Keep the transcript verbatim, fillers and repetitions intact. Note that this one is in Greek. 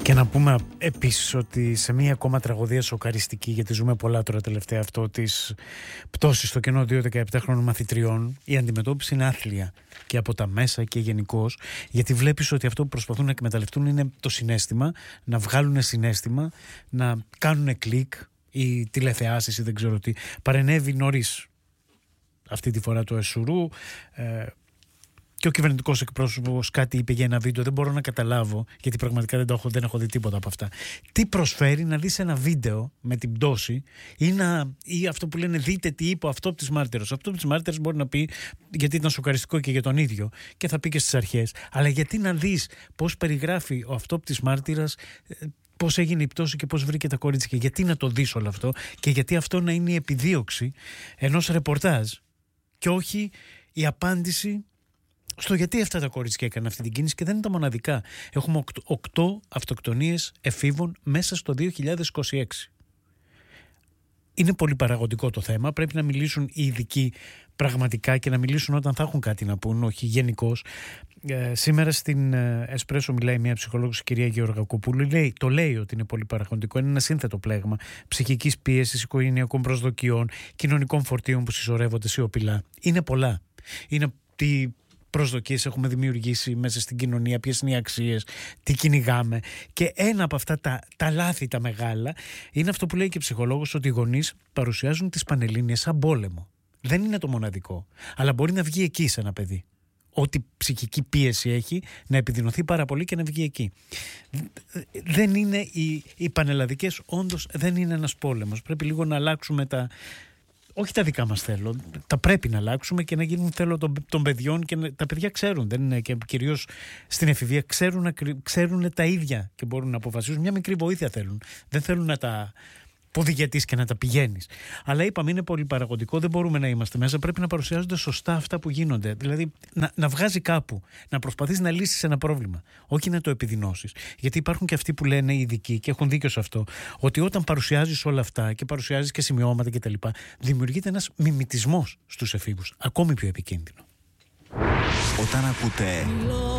Και να πούμε επίσης ότι σε μία ακόμα τραγωδία σοκαριστική, γιατί ζούμε πολλά τώρα τελευταία, αυτό της πτώσης στο κενό δύο δεκαεπτάχρονων μαθητριών, η αντιμετώπιση είναι άθλια και από τα μέσα και γενικώς, γιατί βλέπεις ότι αυτό που προσπαθούν να εκμεταλλευτούν είναι το συναίσθημα, να βγάλουν συναίσθημα, να κάνουν κλικ ή τηλεθεάσεις ή δεν ξέρω τι. Παρενέβη νωρίς αυτή τη φορά του Εσουρού, ε, και ο κυβερνητικός εκπρόσωπος κάτι είπε για ένα βίντεο. Δεν μπορώ να καταλάβω, γιατί πραγματικά δεν, το έχω, δεν έχω δει τίποτα από αυτά. Τι προσφέρει να δεις ένα βίντεο με την πτώση ή, να, ή αυτό που λένε δείτε τι είπε ο αυτόπτης μάρτυρος. Ο αυτόπτης μάρτυρος μπορεί να πει, γιατί ήταν σοκαριστικό και για τον ίδιο, και θα πει και στις αρχές. Αλλά γιατί να δεις πώς περιγράφει ο αυτόπτης μάρτυρας πώς έγινε η πτώση και πώς βρήκε τα κορίτσια. Γιατί να το δεις όλο αυτό και γιατί αυτό να είναι η επιδίωξη ενός ρεπορτάζ και όχι η απάντηση στο γιατί αυτά τα κορίτσια έκαναν αυτή την κίνηση. Και δεν είναι τα μοναδικά. Έχουμε οκτώ αυτοκτονίες εφήβων μέσα στο δύο χιλιάδες είκοσι έξι. Είναι πολύ παραγωγικό το θέμα. Πρέπει να μιλήσουν οι ειδικοί πραγματικά και να μιλήσουν όταν θα έχουν κάτι να πούν, όχι γενικώς. Ε, σήμερα στην Εσπρέσο μιλάει μια ψυχολόγος, η κυρία Γεωργακοπούλου. Λέει, το λέει ότι είναι πολύ παραγωγικό. Είναι ένα σύνθετο πλέγμα ψυχικής πίεσης, οικογενειακών προσδοκιών, κοινωνικών φορτίων που συσσωρεύονται σιωπηλά. Είναι πολλά. Είναι τι προσδοκίες έχουμε δημιουργήσει μέσα στην κοινωνία, ποιες είναι οι αξίες, τι κυνηγάμε. Και ένα από αυτά τα, τα λάθη τα μεγάλα είναι αυτό που λέει και η ψυχολόγος, ότι οι γονείς παρουσιάζουν τις Πανελλήνιες σαν πόλεμο. Δεν είναι το μοναδικό, αλλά μπορεί να βγει εκεί σε ένα παιδί. Ό,τι ψυχική πίεση έχει, να επιδεινωθεί πάρα πολύ και να βγει εκεί. Δεν είναι οι, οι πανελλαδικές, όντως δεν είναι ένας πόλεμος. Πρέπει λίγο να αλλάξουμε τα... Όχι τα δικά μας θέλω, τα πρέπει να αλλάξουμε και να γίνουν θέλω των, των παιδιών, και να, τα παιδιά ξέρουν, δεν είναι, και κυρίως στην εφηβεία ξέρουν, ξέρουν τα ίδια και μπορούν να αποφασίσουν. Μια μικρή βοήθεια θέλουν, δεν θέλουν να τα ποδηγετείς και να τα πηγαίνεις. Αλλά είπαμε, είναι πολύ παραγωγικό, δεν μπορούμε να είμαστε μέσα, πρέπει να παρουσιάζονται σωστά αυτά που γίνονται. Δηλαδή να, να βγάζει κάπου, να προσπαθείς να λύσεις ένα πρόβλημα, όχι να το επιδεινώσεις. Γιατί υπάρχουν και αυτοί που λένε, οι ειδικοί, και έχουν δίκιο σε αυτό, ότι όταν παρουσιάζεις όλα αυτά και παρουσιάζεις και σημειώματα κτλ., δημιουργείται ένας μιμητισμός στους εφήβους, ακόμη πιο επικίνδυνο. Όταν ακούτε